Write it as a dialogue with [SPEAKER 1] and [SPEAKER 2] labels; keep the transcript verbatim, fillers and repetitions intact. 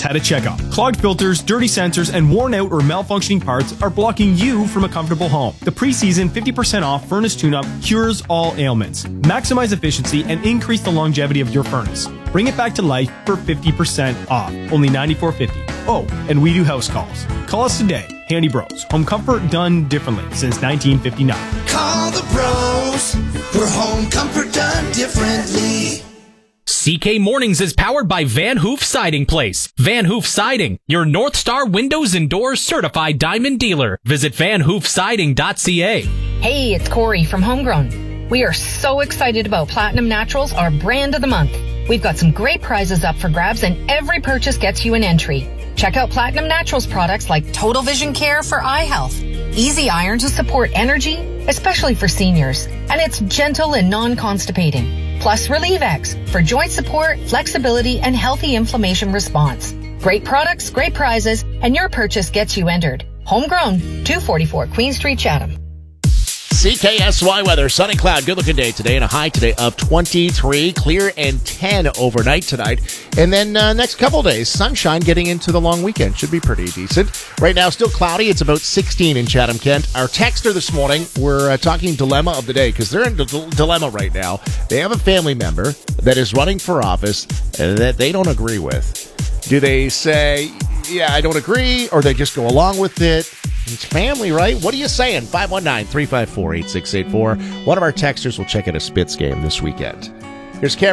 [SPEAKER 1] had a checkup. Clogged filters, dirty sensors, and worn out or malfunctioning parts are blocking you from a comfortable home. The preseason fifty percent off furnace tune-up cures all ailments. Maximize efficiency and increase the longevity of your furnace. Bring it back to life for fifty percent off. Only ninety-four fifty. Oh, and we do house calls. Call us today. Handy Bros. Home comfort done differently since nineteen fifty-nine.
[SPEAKER 2] Call the bros for home comfort done differently.
[SPEAKER 3] C K Mornings is powered by Van Hoof Siding Place. Van Hoof Siding, your North Star Windows and Doors certified diamond dealer. Visit van hoof siding dot c a.
[SPEAKER 4] Hey, it's Corey from Homegrown. We are so excited about Platinum Naturals, our brand of the month. We've got some great prizes up for grabs, and every purchase gets you an entry. Check out Platinum Naturals products like Total Vision Care for eye health, Easy Iron to support energy, especially for seniors, and it's gentle and non-constipating. Plus Relieve X for joint support, flexibility, and healthy inflammation response. Great products, great prizes, and your purchase gets you entered. Homegrown, two forty-four Queen Street, Chatham.
[SPEAKER 5] C K S Y weather, sunny cloud, good looking day today, and a high today of twenty-three, clear and ten overnight tonight. And then uh, next couple days, sunshine getting into the long weekend. Should be pretty decent. Right now, still cloudy. It's about sixteen in Chatham-Kent. Our texter this morning, we're uh, talking dilemma of the day because they're in a d- dilemma right now. They have a family member that is running for office that they don't agree with. Do they say, yeah, I don't agree, or they just go along with it? It's family, right? What are you saying? five one nine, three five four, eight six eight four. One of our texters will check out a Spitz game this weekend. Here's Cameron.